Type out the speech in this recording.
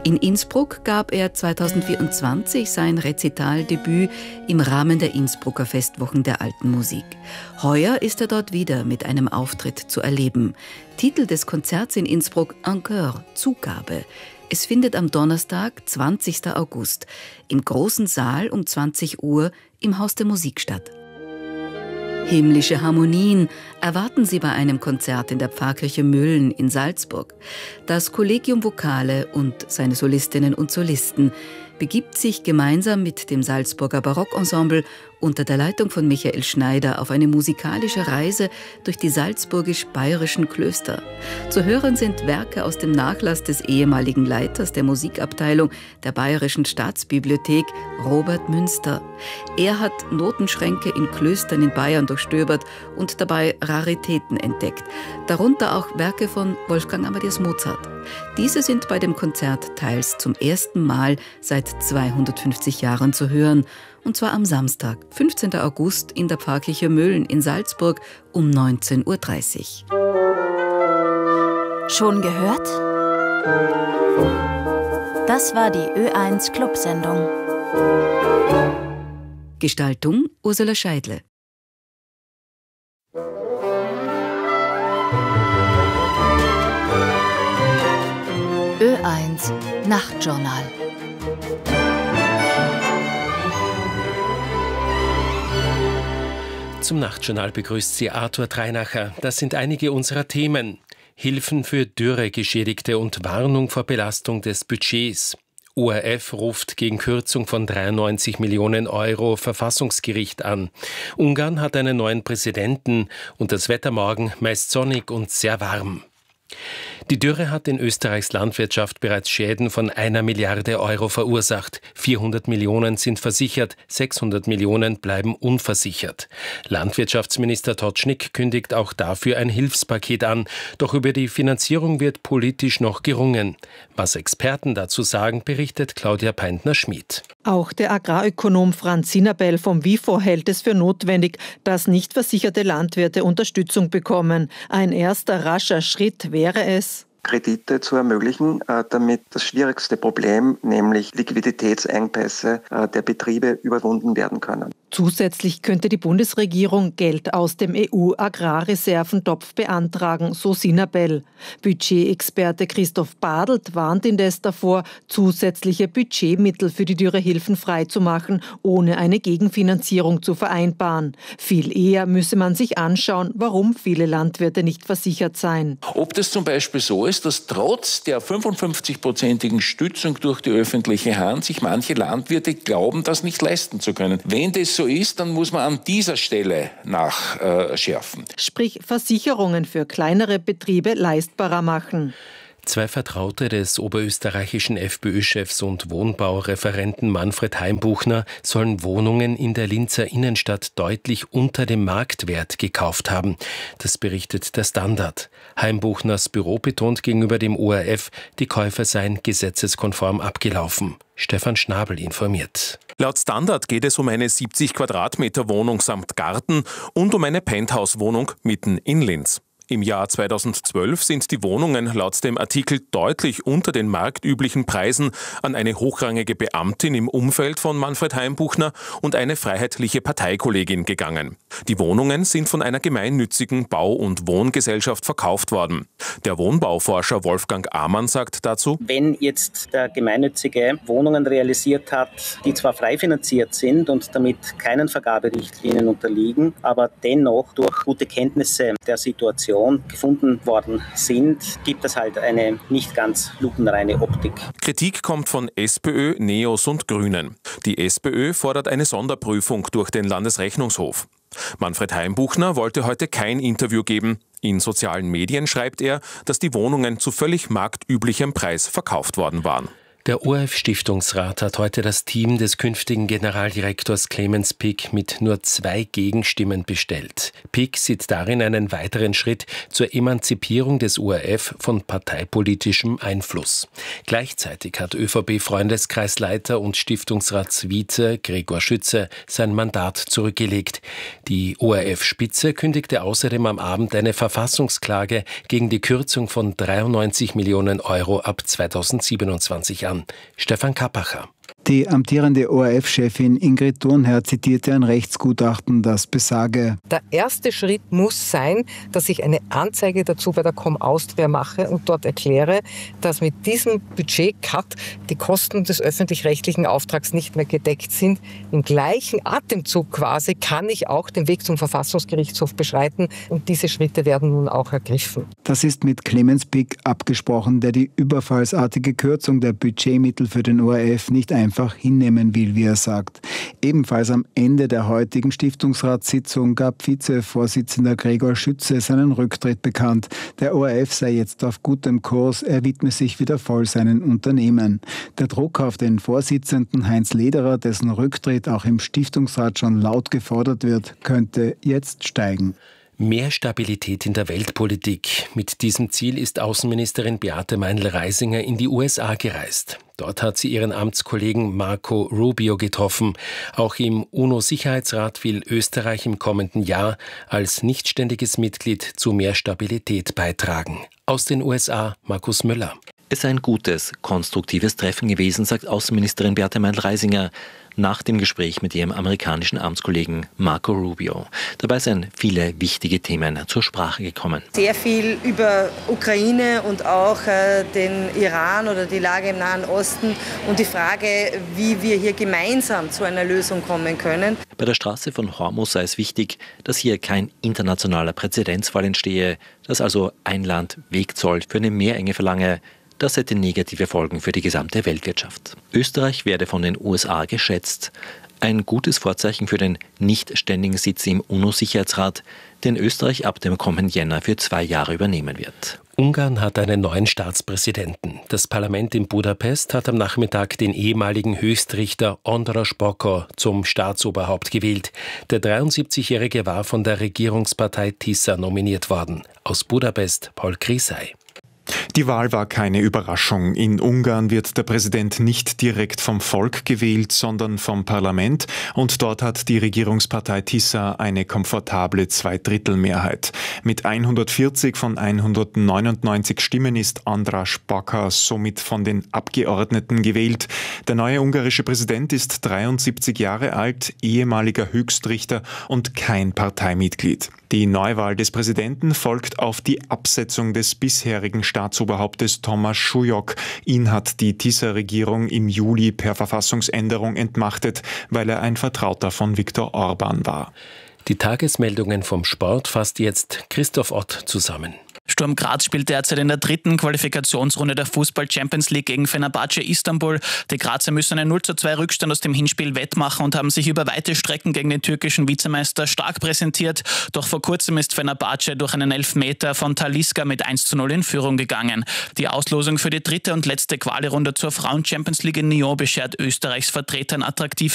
In Innsbruck gab er 2024 sein Rezitaldebüt im Rahmen der Innsbrucker Festwochen der Alten Musik. Heuer ist er dort wieder mit einem Auftritt zu erleben. Titel des Konzerts in Innsbruck: Encore, Zugabe. Es findet am Donnerstag, 20. August, im großen Saal um 20 Uhr im Haus der Musik statt. Himmlische Harmonien erwarten Sie bei einem Konzert in der Pfarrkirche Mölln in Salzburg. Das Collegium Vocale und seine Solistinnen und Solisten begibt sich gemeinsam mit dem Salzburger Barockensemble unter der Leitung von Michael Schneider auf eine musikalische Reise durch die salzburgisch-bayerischen Klöster. Zu hören sind Werke aus dem Nachlass des ehemaligen Leiters der Musikabteilung der Bayerischen Staatsbibliothek, Robert Münster. Er hat Notenschränke in Klöstern in Bayern durchstöbert und dabei Raritäten entdeckt, darunter auch Werke von Wolfgang Amadeus Mozart. Diese sind bei dem Konzert teils zum ersten Mal seit 250 Jahren zu hören, und zwar am Samstag, 15. August in der Pfarrkirche Mölln in Salzburg um 19:30 Uhr. Schon gehört? Das war die Ö1 Clubsendung. Gestaltung Ursula Scheidle. Ö1 Nachtjournal. Zum Nachtjournal begrüßt Sie Arthur Treinacher. Das sind einige unserer Themen. Hilfen für Dürregeschädigte und Warnung vor Belastung des Budgets. ORF ruft gegen Kürzung von 93 Millionen Euro Verfassungsgericht an. Ungarn hat einen neuen Präsidenten und das Wetter morgen meist sonnig und sehr warm. Die Dürre hat in Österreichs Landwirtschaft bereits Schäden von 1 Milliarde Euro verursacht. 400 Millionen sind versichert, 600 Millionen bleiben unversichert. Landwirtschaftsminister Totschnig kündigt auch dafür ein Hilfspaket an. Doch über die Finanzierung wird politisch noch gerungen. Was Experten dazu sagen, berichtet Claudia Peintner-Schmid. Auch der Agrarökonom Franz Sinabel vom WIFO hält es für notwendig, dass nicht versicherte Landwirte Unterstützung bekommen. Ein erster rascher Schritt wäre es, Kredite zu ermöglichen, damit das schwierigste Problem, nämlich Liquiditätsengpässe der Betriebe, überwunden werden können. Zusätzlich könnte die Bundesregierung Geld aus dem EU-Agrarreserventopf beantragen, so Sinabel. Budgetexperte Christoph Badelt warnt indes davor, zusätzliche Budgetmittel für die Dürrehilfen freizumachen, ohne eine Gegenfinanzierung zu vereinbaren. Viel eher müsse man sich anschauen, warum viele Landwirte nicht versichert seien. Ob das zum Beispiel so ist, dass trotz der 55-prozentigen Stützung durch die öffentliche Hand sich manche Landwirte glauben, das nicht leisten zu können. Wenn das so ist, dann muss man an dieser Stelle nachschärfen. Sprich Versicherungen für kleinere Betriebe leistbarer machen. 2 Vertraute des oberösterreichischen FPÖ-Chefs und Wohnbaureferenten Manfred Heimbuchner sollen Wohnungen in der Linzer Innenstadt deutlich unter dem Marktwert gekauft haben. Das berichtet der Standard. Heimbuchners Büro betont gegenüber dem ORF, die Käufer seien gesetzeskonform abgelaufen. Stefan Schnabel informiert. Laut Standard geht es um eine 70 Quadratmeter Wohnung samt Garten und um eine Penthouse-Wohnung mitten in Linz. Im Jahr 2012 sind die Wohnungen laut dem Artikel deutlich unter den marktüblichen Preisen an eine hochrangige Beamtin im Umfeld von Manfred Heimbuchner und eine freiheitliche Parteikollegin gegangen. Die Wohnungen sind von einer gemeinnützigen Bau- und Wohngesellschaft verkauft worden. Der Wohnbauforscher Wolfgang Amann sagt dazu: Wenn jetzt der Gemeinnützige Wohnungen realisiert hat, die zwar frei finanziert sind und damit keinen Vergaberichtlinien unterliegen, aber dennoch durch gute Kenntnisse der Situation gefunden worden sind, gibt es halt eine nicht ganz lupenreine Optik. Kritik kommt von SPÖ, Neos und Grünen. Die SPÖ fordert eine Sonderprüfung durch den Landesrechnungshof. Manfred Heimbuchner wollte heute kein Interview geben. In sozialen Medien schreibt er, dass die Wohnungen zu völlig marktüblichem Preis verkauft worden waren. Der ORF-Stiftungsrat hat heute das Team des künftigen Generaldirektors Clemens Pick mit nur 2 Gegenstimmen bestellt. Pick sieht darin einen weiteren Schritt zur Emanzipierung des ORF von parteipolitischem Einfluss. Gleichzeitig hat ÖVP-Freundeskreisleiter und Stiftungsratsvize Gregor Schütze sein Mandat zurückgelegt. Die ORF-Spitze kündigte außerdem am Abend eine Verfassungsklage gegen die Kürzung von 93 Millionen Euro ab 2027 an. Bayern. Stefan Kappacher. Die amtierende ORF-Chefin Ingrid Thurnherr zitierte ein Rechtsgutachten, das besage: Der erste Schritt muss sein, dass ich eine Anzeige dazu bei der Com Austria mache und dort erkläre, dass mit diesem Budget-Cut die Kosten des öffentlich-rechtlichen Auftrags nicht mehr gedeckt sind. Im gleichen Atemzug quasi kann ich auch den Weg zum Verfassungsgerichtshof beschreiten und diese Schritte werden nun auch ergriffen. Das ist mit Clemens Pick abgesprochen, der die überfallsartige Kürzung der Budgetmittel für den ORF nicht einfach hinnehmen will, wie er sagt. Ebenfalls am Ende der heutigen Stiftungsratssitzung gab Vizevorsitzender Gregor Schütze seinen Rücktritt bekannt. Der ORF sei jetzt auf gutem Kurs, er widme sich wieder voll seinen Unternehmen. Der Druck auf den Vorsitzenden Heinz Lederer, dessen Rücktritt auch im Stiftungsrat schon laut gefordert wird, könnte jetzt steigen. Mehr Stabilität in der Weltpolitik. Mit diesem Ziel ist Außenministerin Beate Meindl-Reisinger in die USA gereist. Dort hat sie ihren Amtskollegen Marco Rubio getroffen. Auch im UNO-Sicherheitsrat will Österreich im kommenden Jahr als nichtständiges Mitglied zu mehr Stabilität beitragen. Aus den USA Markus Müller. Es sei ein gutes, konstruktives Treffen gewesen, sagt Außenministerin Beate Meindl-Reisinger nach dem Gespräch mit ihrem amerikanischen Amtskollegen Marco Rubio. Dabei sind viele wichtige Themen zur Sprache gekommen. Sehr viel über Ukraine und auch den Iran oder die Lage im Nahen Osten und die Frage, wie wir hier gemeinsam zu einer Lösung kommen können. Bei der Straße von Hormuz sei es wichtig, dass hier kein internationaler Präzedenzfall entstehe, dass also ein Land Wegzoll für eine Meerenge verlange. Das hätte negative Folgen für die gesamte Weltwirtschaft. Österreich werde von den USA geschätzt. Ein gutes Vorzeichen für den nicht ständigen Sitz im UNO-Sicherheitsrat, den Österreich ab dem kommenden Jänner für 2 Jahre übernehmen wird. Ungarn hat einen neuen Staatspräsidenten. Das Parlament in Budapest hat am Nachmittag den ehemaligen Höchstrichter András Bokor zum Staatsoberhaupt gewählt. Der 73-Jährige war von der Regierungspartei Tisza nominiert worden. Aus Budapest Paul Krisay. Die Wahl war keine Überraschung. In Ungarn wird der Präsident nicht direkt vom Volk gewählt, sondern vom Parlament. Und dort hat die Regierungspartei Tisza eine komfortable Zweidrittelmehrheit. Mit 140 von 199 Stimmen ist András Bokor somit von den Abgeordneten gewählt. Der neue ungarische Präsident ist 73 Jahre alt, ehemaliger Höchstrichter und kein Parteimitglied. Die Neuwahl des Präsidenten folgt auf die Absetzung des bisherigen Staatsoberhauptes Thomas Schulyok. Ihn hat die Tisza-Regierung im Juli per Verfassungsänderung entmachtet, weil er ein Vertrauter von Viktor Orban war. Die Tagesmeldungen vom Sport fasst jetzt Christoph Ott zusammen. Sturm Graz spielt derzeit in der 3. Qualifikationsrunde der Fußball-Champions League gegen Fenerbahce Istanbul. Die Grazer müssen einen 0:2 Rückstand aus dem Hinspiel wettmachen und haben sich über weite Strecken gegen den türkischen Vizemeister stark präsentiert. Doch vor kurzem ist Fenerbahce durch einen Elfmeter von Talisca mit 1:0 in Führung gegangen. Die Auslosung für die 3. und letzte Quali-Runde zur Frauen-Champions League in Nyon beschert Österreichs Vertretern attraktive